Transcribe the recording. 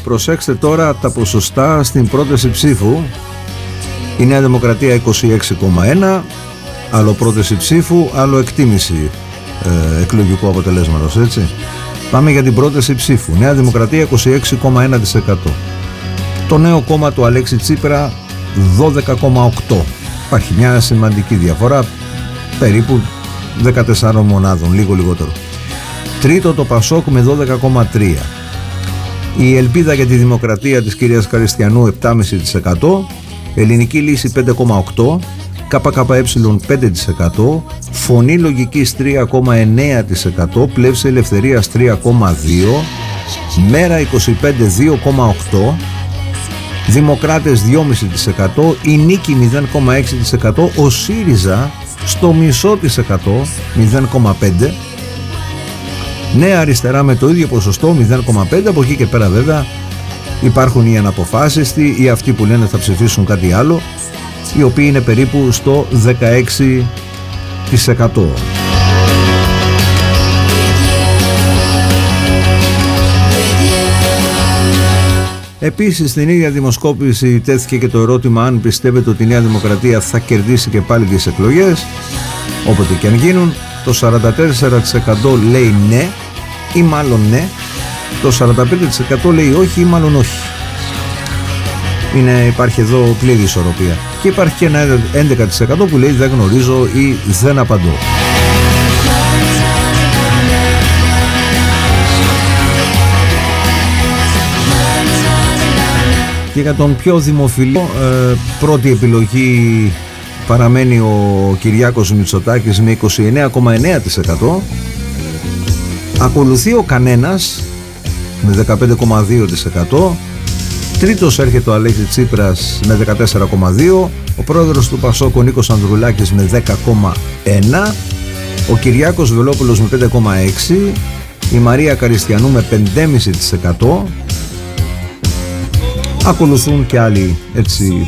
προσέξτε τώρα τα ποσοστά στην πρόταση ψήφου. Η Νέα Δημοκρατία 26,1, άλλο πρόταση ψήφου, άλλο εκτίμηση εκλογικού αποτελέσματος, έτσι. Πάμε για την πρόταση ψήφου. Νέα Δημοκρατία 26,1%. Το νέο κόμμα του Αλέξη Τσίπρα 12,8%. Υπάρχει μια σημαντική διαφορά, περίπου 14 μονάδων, λίγο λιγότερο. Τρίτο το ΠΑΣΟΚ με 12,3%. Η Ελπίδα για τη Δημοκρατία της κυρίας Καριστιανού 7,5%. Ελληνική Λύση 5,8%. ΚΚΕ 5%. Φωνή Λογικής 3,9%. Πλεύση Ελευθερίας 3,2%. Μέρα 25 2,8%. Δημοκράτες 2,5%. Η Νίκη 0,6%. Ο ΣΥΡΙΖΑ στο μισό της 100, 0,5%. Νέα Αριστερά με το ίδιο ποσοστό, 0,5%. Από εκεί και πέρα βέβαια υπάρχουν οι αναποφάσιστοι ή αυτοί που λένε θα ψηφίσουν κάτι άλλο, οι οποίοι είναι περίπου στο 16%. Επίσης στην ίδια δημοσκόπηση τέθηκε και το ερώτημα αν πιστεύετε ότι η Νέα Δημοκρατία θα κερδίσει και πάλι τις εκλογές, όποτε και αν γίνουν. Το 44% λέει ναι ή μάλλον ναι, το 45% λέει όχι ή μάλλον όχι. Υπάρχει εδώ πλήρη ισορροπία. Και υπάρχει και ένα 11% που λέει δεν γνωρίζω ή δεν απαντώ. Και για τον πιο δημοφιλή πρώτη επιλογή παραμένει ο Κυριάκος Μητσοτάκης με 29,9%. Ακολουθεί ο Κανένας με 15,2%. Τρίτος έρχεται ο Αλέξης Τσίπρας με 14,2%. Ο πρόεδρος του ΠΑΣΟΚ ο Νίκος Ανδρουλάκης με 10,1%. Ο Κυριάκος Βελόπουλος με 5,6%. Η Μαρία Καριστιανού με 5,5%. Ακολουθούν και άλλοι έτσι